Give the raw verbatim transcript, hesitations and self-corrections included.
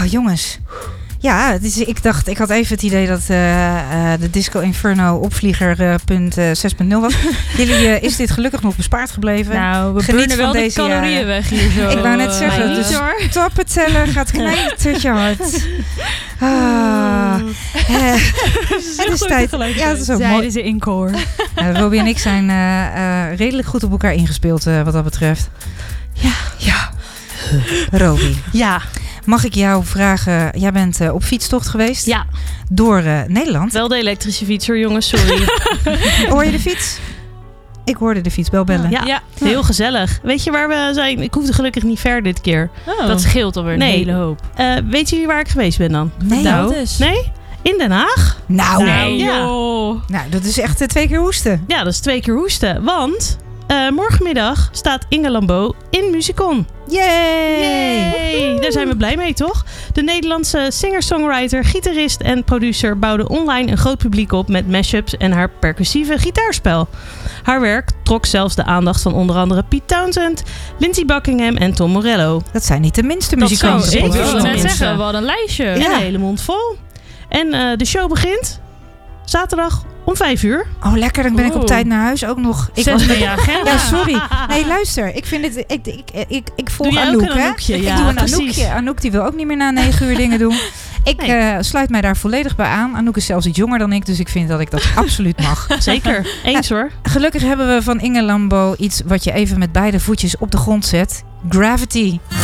jongens. Ja, het is, ik dacht, ik had even het idee dat uh, uh, de Disco Inferno opvlieger uh, punt, uh, zes punt nul was. Jullie, uh, is dit gelukkig nog bespaard gebleven? Nou, we Geniet burnen wel de calorieën jaren. weg hier zo. Ik wou net zeggen, Uh, dus niet, hoor. tappen tellen gaat knijtertje hard. Ah, eh, het is tijd. Ja, dat is ook Zeiden mooi. ze in koor. Uh, Robbie en ik zijn uh, uh, redelijk goed op elkaar ingespeeld uh, wat dat betreft. Ja. Ja. Robbie, Ja, mag ik jou vragen, jij bent uh, op fietstocht geweest Ja, door uh, Nederland. wel de elektrische fietser, jongens, sorry. Hoor je de fiets? Ik hoorde de fietsbel bellen. Ja, Ja. heel gezellig. Weet je waar we zijn? Ik hoefde gelukkig niet ver dit keer. Oh. Dat scheelt alweer een Nee. hele hoop. Uh, weet jullie waar ik geweest ben dan? Nee. Nou, dat is. nee? In Den Haag? Nou, Nee, ja. joh. nou, dat is echt uh, twee keer hoesten. Ja, dat is twee keer hoesten. Want uh, morgenmiddag staat Inge Lambeau in Musicon. Yay! Yay! Daar zijn we blij mee, toch? De Nederlandse singer-songwriter, gitarist en producer bouwde online een groot publiek op met mashups en haar percussieve gitaarspel. Haar werk trok zelfs de aandacht van onder andere Pete Townsend, Lindsey Buckingham en Tom Morello. Dat zijn niet de minste Dat muzikanten. zo, ik zeker. wilde net Mensen. zeggen, we hadden een lijstje. En Ja. een hele mond vol. En uh, de show begint zaterdag om vijf uur. Oh, lekker. Dan ben ik op Oeh. tijd naar huis ook nog. Ik Zet was me met... je agenda. Ja, sorry. Nee, luister. Ik vind het... Ik, ik, ik, ik volg Doe jij ook Anouk, een hè? Anoukje? Ik Ja, doe een precies. Anoukje. Anouk die wil ook niet meer na negen uur dingen doen. Ik Nee. uh, sluit mij daar volledig bij aan. Anouk is zelfs iets jonger dan ik, dus ik vind dat ik dat absoluut mag. Zeker. Eens hoor. Gelukkig hebben we van Inge Lambeau iets wat je even met beide voetjes op de grond zet. Gravity.